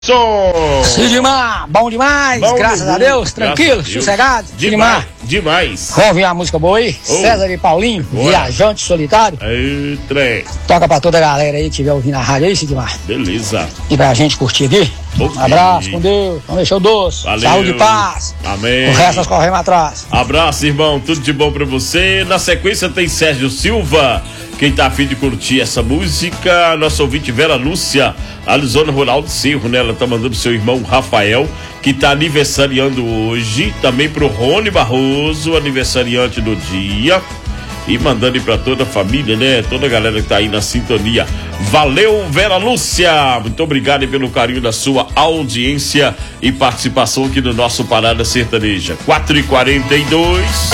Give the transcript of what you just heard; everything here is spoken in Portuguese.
Sidmar, bom demais, graças a Deus, tranquilo, sossegado. Demais. Vamos ver uma música boa aí? César e Paulinho, Viajante Solitário. Aí, trem. Toca pra toda a galera aí que estiver ouvindo a rádio aí, Sidmar. Beleza. E pra gente curtir aqui. Okay. Um abraço, com Deus. Vamos deixar o doce. Valeu. Saúde e paz. Amém. O resto nós corremos atrás. Abraço, irmão. Tudo de bom pra você. Na sequência tem Sérgio Silva. Quem tá afim de curtir essa música, nossa ouvinte Vera Lúcia, a Zona Rural de Cerro, né? Ela tá mandando seu irmão Rafael, que tá aniversariando hoje. Também pro Rony Barroso, aniversariante do dia. E mandando aí pra toda a família, né? Toda a galera que tá aí na sintonia. Valeu, Vera Lúcia! Muito obrigado pelo carinho da sua audiência e participação aqui no nosso Parada Sertaneja. 4h42.